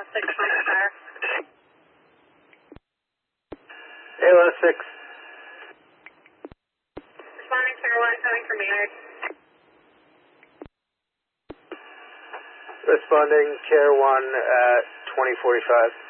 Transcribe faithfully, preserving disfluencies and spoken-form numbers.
six point five. A L S six. Responding Care one, coming from Maynard. Responding Care one at twenty forty-five.